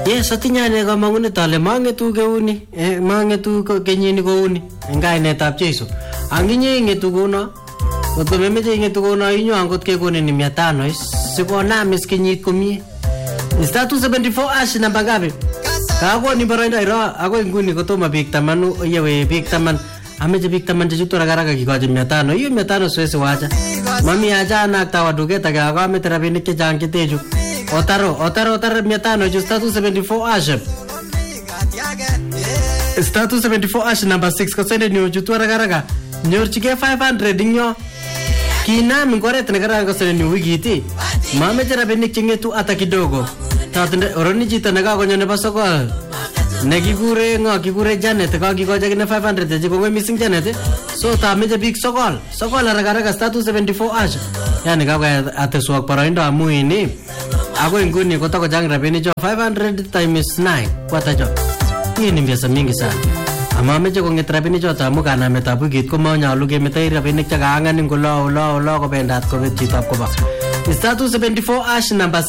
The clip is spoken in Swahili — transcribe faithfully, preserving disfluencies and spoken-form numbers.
Yes, atinye ane kamang'unet ale mangetu keuni, eh, mangetu kenyini kouni eng kainetab Jeiso. Anginye ingetu kono, kotko memeche ingetu kono inyo angot kekonin mia tano is sikonam is kenyit komie. Star two seventy-four ash namba ngapi? Kakoni boroindo iro akoi nguni kotomo biik tamanu yewe biik taman. Ameche biik taman chechutu rakaraka kikochi mia tano. Hiyo mia tano siwezi wacha. Mami acha anaktawa duket ake akamete rabinik chechang chetechu. Otaro, otaro, otaro mia tano ju star two seventy-four ash. Star two seventy-four ash number six kosende nyo jutu rakaraka. Nyorchike five hundred inyo. Kinam ngoret nekararan kosende nyo wikiti. Mameche rabinik chengetu ata kidogo. Tatende oroni chito nekakonyo nebo sokol. Nekikure ngo kikure Janet kakikoche kine five hundred chechi kongoi missing Janet. So tameche biik sokol. Sokol rakaraka star two seventy-four ash. Yani kakwa ateswak boroindo amu ini. Ako inguni kotakochang rabinik cho five hundred times nine. Kwata cho. Hii ni pesa mingi sana. Ama meche konget rabinik choto amu kanametab wikit komanyolu kemetoi rabinik chekaangan ngolo ulo ulo kobendat kobet chitab koba. Star two seventy-four ash number